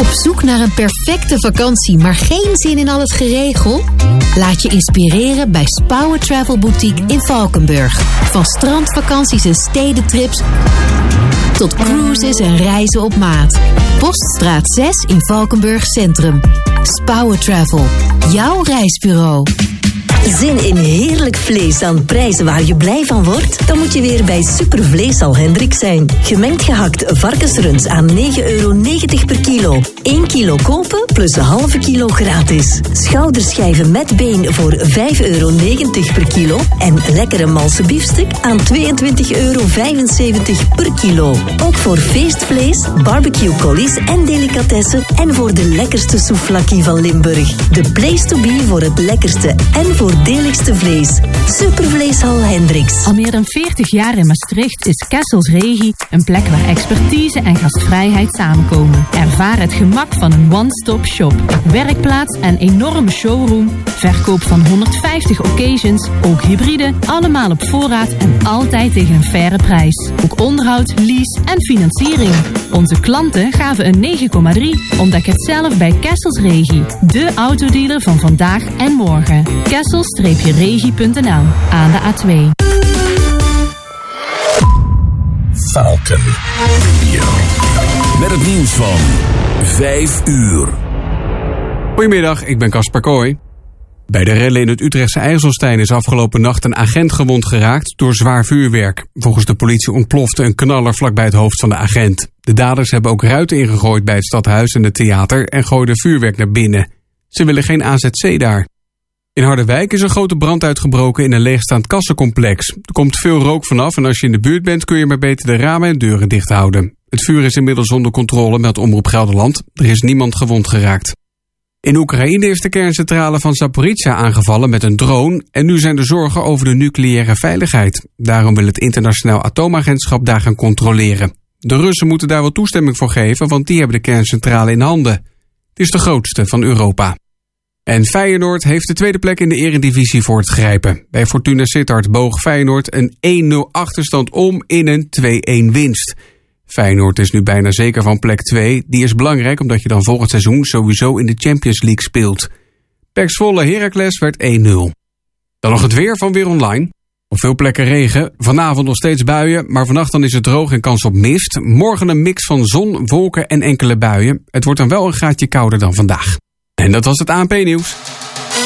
Op zoek naar een perfecte vakantie, maar geen zin in al het geregel? Laat je inspireren bij Spouwe Travel Boutique in Valkenburg. Van strandvakanties en stedentrips tot cruises en reizen op maat. Poststraat 6 in Valkenburg Centrum. Spouwe Travel, jouw reisbureau. Zin in heerlijk vlees aan prijzen waar je blij van wordt? Dan moet je weer bij Supervleeshal Hendricks zijn. Gemengd gehakt varkensruns aan €9,90 per kilo. 1 kilo kopen plus een halve kilo gratis. Schouderschijven met been voor €5,90 per kilo. En lekkere malse biefstuk aan €22,75 per kilo. Ook voor feestvlees, barbecue collies en delicatessen. En voor de lekkerste souvlaki van Limburg. De place to be voor het lekkerste en voordeligste vlees. Supervleeshal Hendricks. Al meer dan 40 jaar in Maastricht is Kessels Regie een plek waar expertise en gastvrijheid samenkomen. Ervaar het gemak van een one-stop shop. Werkplaats en enorme showroom. Verkoop van 150 occasions, ook hybride, allemaal op voorraad en altijd tegen een faire prijs. Ook onderhoud, lease en financiering. Onze klanten gaven een 9,3. Ontdek het zelf bij Kessels Regie. De autodealer van vandaag en morgen. Kessels-regie.nl aan de A2. Falcon Radio. Met het nieuws van 5 uur. Goedemiddag, ik ben Casper Kooi. Bij de rellen in het Utrechtse IJsselstein is afgelopen nacht een agent gewond geraakt door zwaar vuurwerk. Volgens de politie ontplofte een knaller vlakbij het hoofd van de agent. De daders hebben ook ruiten ingegooid bij het stadhuis en het theater en gooiden vuurwerk naar binnen. Ze willen geen AZC daar. In Harderwijk is een grote brand uitgebroken in een leegstaand kassencomplex. Er komt veel rook vanaf en als je in de buurt bent kun je maar beter de ramen en deuren dicht houden. Het vuur is inmiddels onder controle, meldt Omroep Gelderland. Er is niemand gewond geraakt. In Oekraïne is de kerncentrale van Zaporizhzhia aangevallen met een drone en nu zijn er zorgen over de nucleaire veiligheid. Daarom wil het internationaal atoomagentschap daar gaan controleren. De Russen moeten daar wel toestemming voor geven, want die hebben de kerncentrale in handen. Het is de grootste van Europa. En Feyenoord heeft de tweede plek in de eredivisie voor het grijpen. Bij Fortuna Sittard boog Feyenoord een 1-0 achterstand om in een 2-1 winst. Feyenoord is nu bijna zeker van plek 2. Die is belangrijk omdat je dan volgend seizoen sowieso in de Champions League speelt. PEC Zwolle Heracles werd 1-0. Dan nog het weer van Weer Online. Op veel plekken regen. Vanavond nog steeds buien, maar vannacht dan is het droog en kans op mist. Morgen een mix van zon, wolken en enkele buien. Het wordt dan wel een graadje kouder dan vandaag. En dat was het ANP-nieuws.